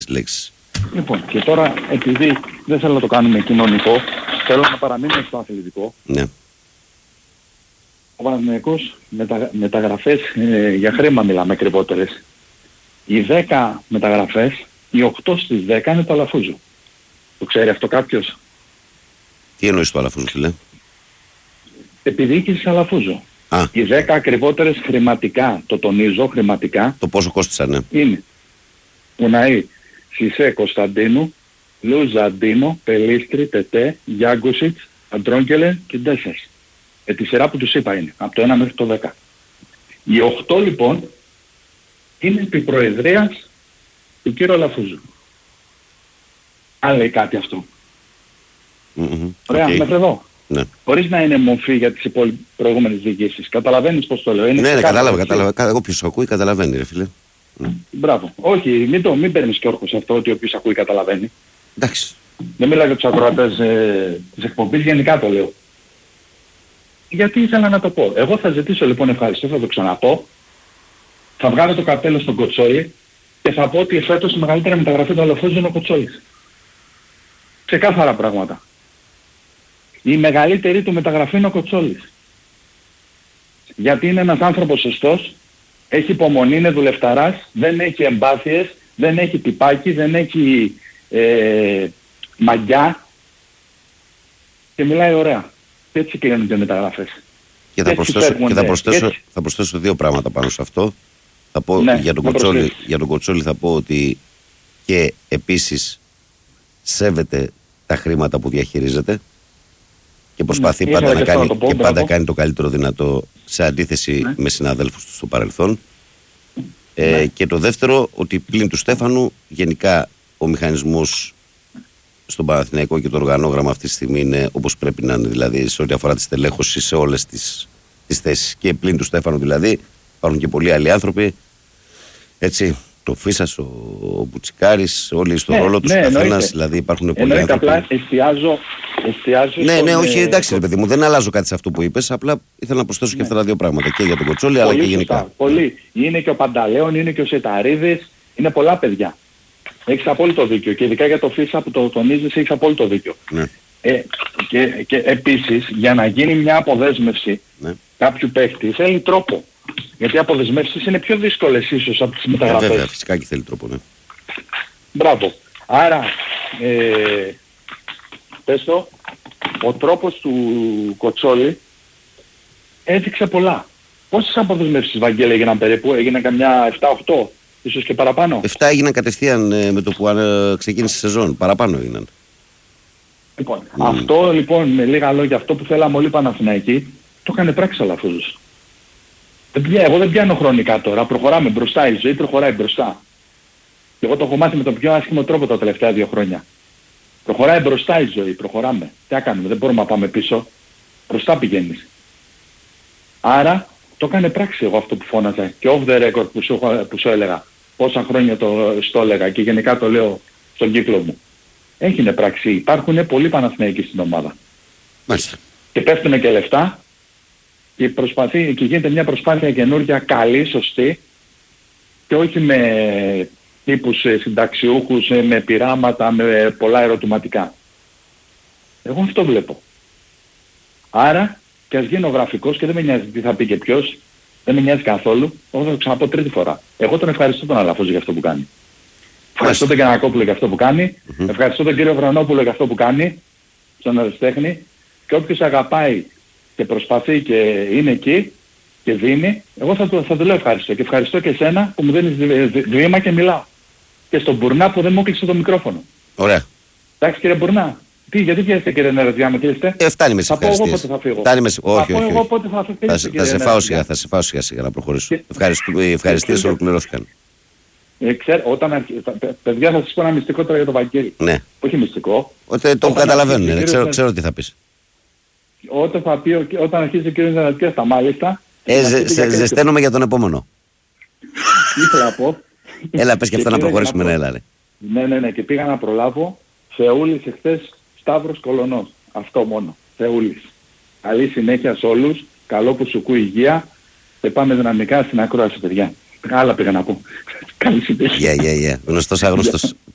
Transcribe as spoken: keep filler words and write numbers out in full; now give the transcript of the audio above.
λέξεις. Λοιπόν, και τώρα επειδή δεν θέλω να το κάνουμε κοινωνικό, θέλω να παραμείνουμε στο αθλητικό. Ναι. Ο Παναθηναϊκός μετα, μεταγραφές ε, για χρήμα μιλάμε ακριβότερες. Οι δέκα μεταγραφές, οι οκτώ στις δέκα είναι το Αλαφούζο. Το ξέρει αυτό κάποιος? Τι εννοείς το Αλαφούζο, φίλε? Επιδιοίκηση Αλαφούζο. Α. Οι δέκα ακριβότερες χρηματικά, το τονίζω χρηματικά, Το πόσο κόστησαν, ναι. είναι Ουναή, Σισέ Κωνσταντίνου, Λουζαντίνο, Πελίστρη, Τετέ, Γιάγκουσιτς, Αντρόγκελε και Ντέσσερς. Ε, τη σειρά που τους είπα είναι, από το ένα μέχρι το δέκα. Οι οκτώ λοιπόν είναι επί προεδρίας του κύριου Αλαφούζου. Αν λέει κάτι αυτό. Mm-hmm. Ωραία, Okay. μέχρι εδώ. Ναι. Χωρίς να είναι μορφή για τις υπόλοιπες προηγούμενες διοικήσεις. Καταλαβαίνεις πώς το λέω? Είναι Ναι, ναι, κατάλαβα, έτσι. κατάλαβα. Εγώ ποιος ακούει καταλαβαίνει, ρε φίλε. Μπράβο. Όχι, μην, το, μην παίρνεις και όρκο σε αυτό ότι όποιος ακούει καταλαβαίνει. Εντάξει. Δεν μιλάω για τους ακροατές ε, της εκπομπής, γενικά το λέω. Γιατί ήθελα να το πω. Εγώ θα ζητήσω λοιπόν ευχαριστώ, θα το ξαναπώ. Θα βγάλω το καπέλο στον Κοτσόλη και θα πω ότι φέτος η μεγαλύτερη μεταγραφή του Αλαφούζου είναι ο Κοτσόλης. Ξεκάθαρα πράγματα. Η μεγαλύτερη του μεταγραφή είναι ο Κοτσόλης. Γιατί είναι ένας άνθρωπος σωστός, έχει υπομονή, είναι δουλευταράς, δεν έχει εμπάθειες, δεν έχει τυπάκι, δεν έχει ε, μαγιά και μιλάει ωραία. Και έτσι κλείνονται οι μεταγραφές. Και, θα προσθέσω, και θα, προσθέσω, έτσι. θα προσθέσω δύο πράγματα πάνω σε αυτό. Θα πω Ναι, για, τον Κοτσόλη, για τον Κοτσόλη θα πω ότι και επίσης σέβεται τα χρήματα που διαχειρίζεται και προσπαθεί ναι, πάντα, να κάνει, το πω, και πάντα πω. κάνει το καλύτερο δυνατό σε αντίθεση ναι. με συναδέλφους του στο παρελθόν. Ε, Ναι. και το δεύτερο, ότι πλην του Στέφανου γενικά ο μηχανισμός στον Παναθηναϊκό και το οργανόγραμμα αυτή τη στιγμή είναι όπως πρέπει να είναι, δηλαδή σε ό,τι αφορά τη στελέχωση σε όλες τις, τις θέσεις. Και πλην του Στέφανου δηλαδή υπάρχουν και πολλοί άλλοι άνθρωποι, έτσι, το Φίσας, ο, ο Μπουτσικάρης, όλοι στον Ναι, ρόλο τους, ναι, καθένας, εννοείται. δηλαδή υπάρχουν πολλοί Εννοείται, άνθρωποι. απλά εστιάζω, εστιάζω Ναι, στον, ναι, όχι, ε, εντάξει, στο- ρε παιδί μου, δεν αλλάζω κάτι σε αυτό που είπες, απλά ήθελα να προσθέσω και αυτά τα δύο πράγματα και για τον Κοτσόλη αλλά Πολύ και σωστά, γενικά. πολύ. Είναι και ο Πανταλέων, είναι και ο Σεταρίδης, είναι πολλά παιδιά. Έχεις απόλυτο δίκιο και ειδικά για το Φίσα που το τονίζεις έχεις απόλυτο δίκιο. Ναι. Ε, και, και επίσης για να γίνει μια αποδέσμευση Ναι. κάποιου παίκτη θέλει τρόπο. Γιατί οι αποδεσμεύσεις είναι πιο δύσκολες ίσως από τις Ε, μεταγραφές. βέβαια, φυσικά και θέλει τρόπο, ναι. Μπράβο. Άρα, ε, πες το, ο τρόπος του Κοτσόλη έδειξε πολλά. Πόσες αποδεσμεύσεις, Βαγγέλη, έγιναν περίπου? Έγιναν καμιά επτά οκτώ, ίσως και παραπάνω. Εφτά έγιναν κατευθείαν ε, με το που ε, ξεκίνησε η σεζόν. Παραπάνω έγιναν. Λοιπόν, αυτό λοιπόν με λίγα λόγια, αυτό που θέλαμε όλοι οι Παναθηναϊκοί, το έκανε πράξη ο Αλαφούζος. Δεν πια- Εγώ δεν πιάνω χρονικά τώρα, προχωράμε μπροστά, η ζωή προχωράει μπροστά. Και εγώ το έχω μάθει με τον πιο άσχημο τρόπο τα τελευταία δύο χρόνια. Προχωράει μπροστά η ζωή, προχωράμε. Τι να κάνουμε, δεν μπορούμε να πάμε πίσω. Μπροστά πηγαίνεις. Άρα το έκανε πράξη εγώ αυτό που φώναζα και off the record που σου, έχω- που σου έλεγα. Πόσα χρόνια το στο έλεγα και γενικά το λέω στον κύκλο μου. Έγινε πράξη. Υπάρχουν πολλοί Παναθηναϊκοί στην ομάδα. Μάλιστα. Και πέφτουν και λεφτά και, προσπαθεί, και γίνεται μια προσπάθεια καινούργια, καλή, σωστή και όχι με τύπους ε, συνταξιούχους, ε, με πειράματα, με πολλά ερωτηματικά. Εγώ αυτό βλέπω. Άρα και ας γίνω γραφικός και δεν με νοιάζει τι θα πει και ποιος, δεν με νοιάζει καθόλου, εγώ θα το ξαναπώ τρίτη φορά. Εγώ τον ευχαριστώ τον Αλαφούζο για αυτό που κάνει. Ευχαριστώ τον Γιαννακόπουλο για αυτό που κάνει, Mm-hmm. ευχαριστώ τον κύριο Βρανόπουλο για αυτό που κάνει, στον αριστέχνη, και όποιος αγαπάει και προσπαθεί και είναι εκεί και δίνει, εγώ θα το, θα το λέω ευχαριστώ. Και ευχαριστώ και εσένα που μου δίνεις δι- δι- βήμα και μιλάω. Και στον Μπουρνά που δεν μου έκλεισε το μικρόφωνο. Ωραία. Εντάξει κύριε Μπουρνά, τι, γιατί πιέσετε κύριε Νερετζιά, με κλείσετε? Ε, φτάνει με τις Θα πω εγώ ευχαριστίες. πότε θα φύγω. Φτάνει με... Θα Όχι, πω όχι, εγώ όχι. πότε θα φύγω. Θα, σε- θα σε φάω σιγά, θα σε φάω σιγά σιγά να προχωρήσω. Και- Ευχαριστούμε, οι ευχαριστίες και- ολοκληρώθηκαν. Ε, ξέρω, όταν αρχι... τα- παι- παιδιά θα σας πω ένα μυστικό τώρα για τον Βαγγέλη. Ναι. Όχι μυστικό. Ότι το Όταν καταλαβαίνουν, αρχίσει ο ναι. κύριος ξέρω, Νε- ξέρω τι θα πεις. Όταν, θα πει, ο- όταν αρχίσει ο κύριος Νερετζιάς τα μάλιστα... Ε, θα ζε, πείτε σε, για κρίσιμο. ζεσταίνομαι για τον επόμενο. Ήθελα να πω. Έλα, πες και αυτά να πήγα προχωρήσουμε, ναι, προ- έλα. Ναι. Ναι, ναι, ναι, και πήγα να προλάβω Θεούλης εχθές Σταύρος Κολωνός. Αυτό μόνο. Θεούλης. Καλή συνέχεια σε όλους. Καλό που σου ακούει υγεία. Και πάμε δυναμικά στην ακρόαση, παιδιά. Άλλα πήγα να πω. Καλή συνέχεια. Γεια, γεια, γεια. Γνωστός άγνωστος.